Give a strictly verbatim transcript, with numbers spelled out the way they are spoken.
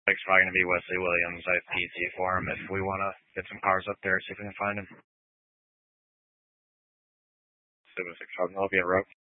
It's probably gonna be Wesley Williams. I P T for him if we wanna get some cars up there, see if we can find him. Civic six thousand, I'll be a rope.